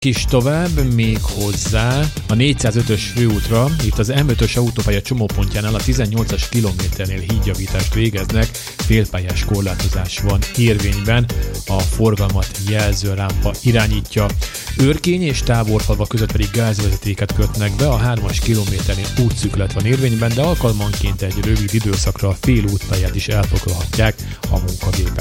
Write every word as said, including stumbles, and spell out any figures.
Kis tovább még hozzá a négyszázötös főútra, itt az em ötös autópálya csomópontjánál a tizennyolcas kilométernél hídjavítást végeznek, félpályás korlátozás van érvényben, a forgalmat jelző lámpa irányítja. Őrkény és Táborfalva között pedig gázvezetéket kötnek be, a hármas kilométernél útszűkület van érvényben, de alkalmanként egy rövid időszakra a fél útpályát is elfoglalhatják a munkagépek.